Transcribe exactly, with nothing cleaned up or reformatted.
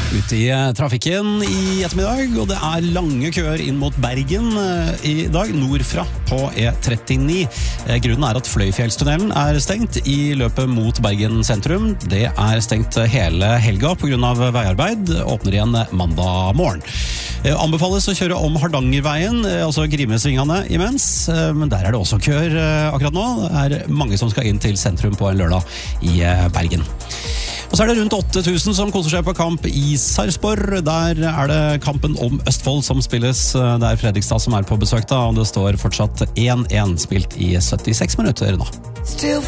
Ute i trafikken i ettermiddag, og det er lange køer inn mot Bergen i dag, nordfra på E trettini. Grunnen er at Fløyfjellstunnelen er stengt i løpet mot Bergen sentrum. Det er stengt hele helga på grunn av veiarbeid, åpner igjen mandag morgen. Anbefales å kjøre om Hardangerveien, altså Grimesvingene imens, men der er det også køer akkurat nå. Det er mange som skal inn til sentrum på en lørdag i Bergen. Og så er det rundt åtte tusen som koser seg på kamp i Sarpsborg. Der er det kampen om Østfold som spilles. Det er Fredrikstad som er på besøk da, og det står fortsatt én én spilt i syttiseks minutter nå. Still